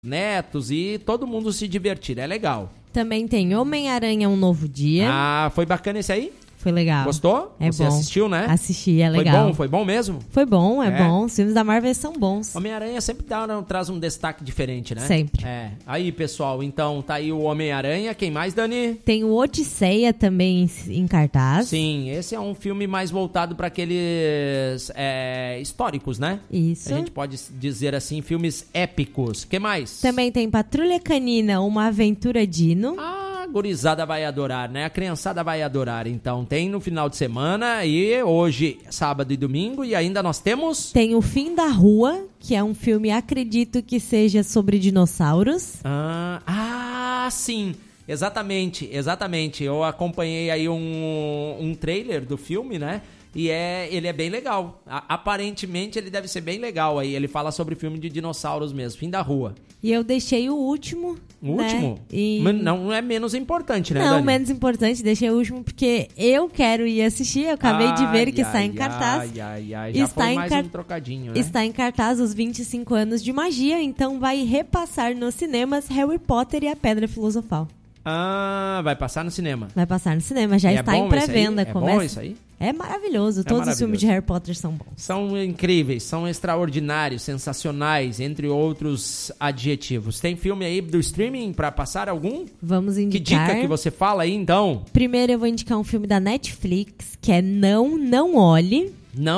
netos e todo mundo se divertir, é legal. Também tem Homem-Aranha Um Novo Dia. Ah, foi bacana esse aí? Foi legal. Gostou? É Você bom. assistiu, né? Assisti, é legal. Foi bom mesmo? Foi bom, é bom. Os filmes da Marvel são bons. Homem-Aranha sempre traz um destaque diferente, né? Sempre. É. Aí, pessoal, então tá aí o Homem-Aranha. Quem mais, Dani? Tem o Odisseia também em cartaz. Sim, esse é um filme mais voltado para aqueles históricos, né? Isso. A gente pode dizer assim, filmes épicos. Que mais? Também tem Patrulha Canina, Uma Aventura Dino. A gurizada vai adorar, né? A criançada vai adorar. Então, tem no final de semana e hoje, sábado e domingo. E ainda nós temos... Tem O Fim da Rua, que é um filme, acredito que seja sobre dinossauros. Sim. Exatamente. Eu acompanhei aí um trailer do filme, né? E ele é bem legal. Aparentemente, ele deve ser bem legal aí. Ele fala sobre filme de dinossauros mesmo, Fim da Rua. E eu deixei o último. O último? Mas não é menos importante, né, Não, Dani? menos importante. Deixei o último porque eu quero ir assistir. Eu acabei de ver que está em cartaz. Já foi mais um trocadinho, né? Está em cartaz os 25 anos de magia. Então vai repassar nos cinemas Harry Potter e a Pedra Filosofal. Vai passar no cinema. Vai passar no cinema. Já está em pré-venda. Bom isso aí? É maravilhoso. Todos os filmes de Harry Potter são bons. São incríveis, são extraordinários, sensacionais, entre outros adjetivos. Tem filme aí do streaming pra passar algum? Vamos indicar. Que dica que você fala aí, então? Primeiro eu vou indicar um filme da Netflix, que é Não Olhe.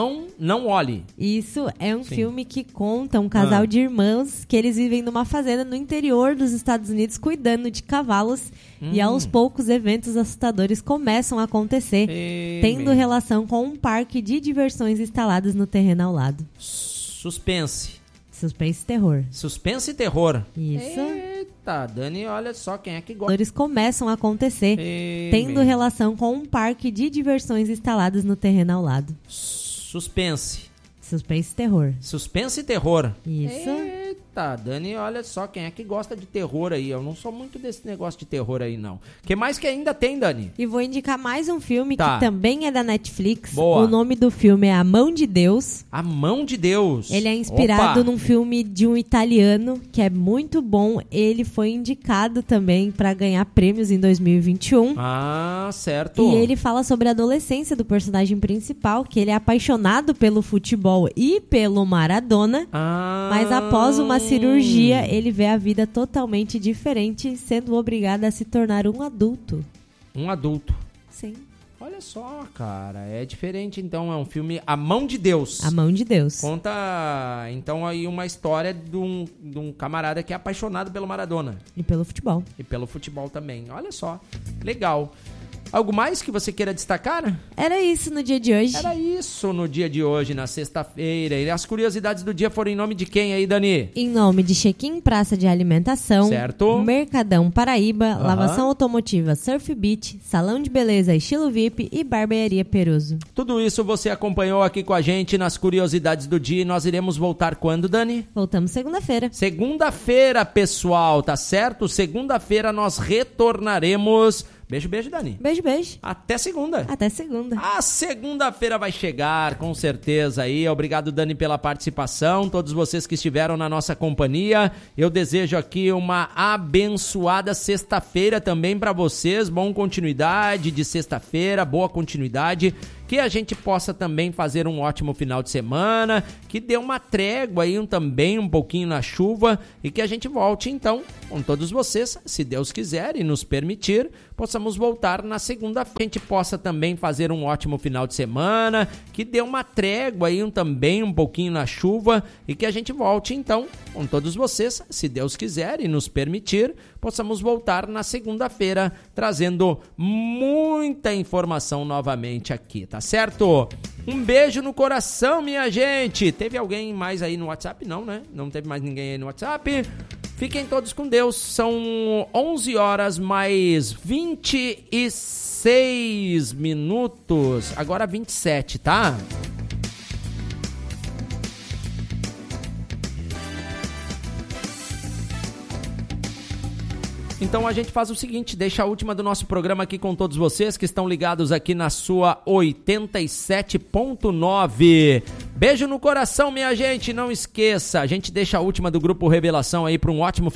Não olhe. Isso é um filme que conta um casal de irmãos que eles vivem numa fazenda no interior dos Estados Unidos cuidando de cavalos e aos poucos eventos assustadores começam a acontecer, tendo relação com um parque de diversões instalados no terreno ao lado. Suspense e terror. Suspense e terror. Isso. Eita, Dani, olha só quem é que gosta. Eles começam a acontecer, tendo relação com um parque de diversões instalados no terreno ao lado. Suspense e terror. Suspense e terror. Isso. Eita, Dani, olha só quem é que gosta de terror aí. Eu não sou muito desse negócio de terror aí, não. Que mais que ainda tem, Dani? E vou indicar mais um filme que também é da Netflix. Boa. O nome do filme é A Mão de Deus. A Mão de Deus. Ele é inspirado num filme de um italiano que é muito bom. Ele foi indicado também para ganhar prêmios em 2021. Certo. E ele fala sobre a adolescência do personagem principal, que ele é apaixonado pelo futebol e pelo Maradona. Mas após uma cirurgia, ele vê a vida totalmente diferente, sendo obrigado a se tornar um adulto. Um adulto. Sim. Olha só, cara, é diferente, então, é um filme A Mão de Deus. A Mão de Deus. Conta, então, aí uma história de um camarada que é apaixonado pelo Maradona. E pelo futebol. E pelo futebol também, olha só, legal. Algo mais que você queira destacar? Era isso no dia de hoje. Era isso no dia de hoje, na sexta-feira. E as curiosidades do dia foram em nome de quem aí, Dani? Em nome de Check-in Praça de Alimentação, certo. Mercadão Paraíba, Lavação Automotiva Surf Beach, Salão de Beleza Estilo VIP e Barbearia Peruso. Tudo isso você acompanhou aqui com a gente nas curiosidades do dia e nós iremos voltar quando, Dani? Voltamos segunda-feira. Segunda-feira, pessoal, tá certo? Segunda-feira nós retornaremos. Beijo, Dani. Beijo. Até segunda. A segunda-feira vai chegar, com certeza aí. Obrigado, Dani, pela participação. Todos vocês que estiveram na nossa companhia. Eu desejo aqui uma abençoada sexta-feira também para vocês. Boa continuidade de sexta-feira, boa continuidade. Que a gente possa também fazer um ótimo final de semana, que dê uma trégua aí também um pouquinho na chuva e que a gente volte então com todos vocês, se Deus quiser e nos permitir, possamos voltar na segunda-feira. A gente possa também fazer um ótimo final de semana, que dê uma trégua aí também um pouquinho na chuva e que a gente volte então com todos vocês, se Deus quiser e nos permitir, possamos voltar na segunda-feira trazendo muita informação novamente aqui, tá certo? Um beijo no coração, minha gente. Teve alguém mais aí no WhatsApp? Não, né? Não teve mais ninguém aí no WhatsApp. Fiquem todos com Deus. São 11 horas mais 26 minutos. Agora 27, tá? Então a gente faz o seguinte, deixa a última do nosso programa aqui com todos vocês que estão ligados aqui na sua 87.9. Beijo no coração, minha gente, não esqueça, a gente deixa a última do Grupo Revelação aí para um ótimo